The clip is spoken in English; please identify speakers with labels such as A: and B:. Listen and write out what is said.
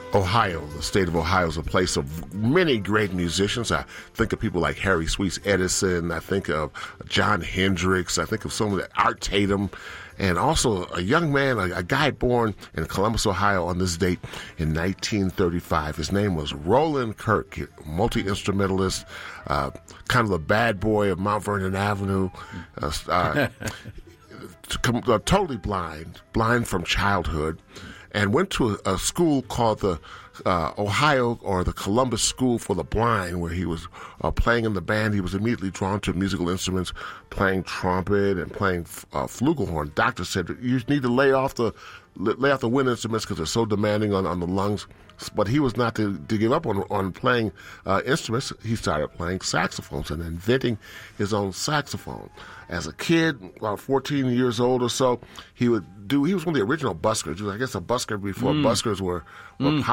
A: Ohio, the state of Ohio, is a place of many great musicians. I think of people like Harry Sweets Edison. I think of John Hendricks. I think of some of the Art Tatum. And also a young man, a guy born in Columbus, Ohio on this date in 1935. His name was Roland Kirk, multi-instrumentalist, kind of the bad boy of Mount Vernon Avenue, totally blind from childhood, and went to a school called the Ohio, or the Columbus School for the Blind, where he was playing in the band. He was immediately drawn to musical instruments, playing trumpet and playing flugelhorn. Doctor said, you need to lay off the wind instruments because they're so demanding on the lungs. But he was not to give up on playing instruments. He started playing saxophones and inventing his own saxophone. As a kid, about 14 years old or so, he was one of the original buskers. He was, I guess, a busker before buskers were